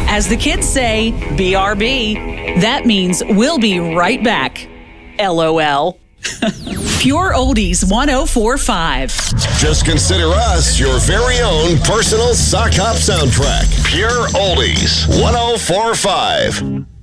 As the kids say, BRB. That means we'll be right back. LOL. Pure Oldies 104.5. Just consider us your very own personal sock hop soundtrack. Pure Oldies 104.5.